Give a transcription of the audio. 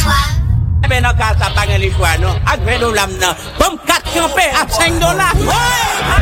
Eh ben, non, ça pas gagné les choix, non. À $20, non. Comme 4 campés à $5. Ouais!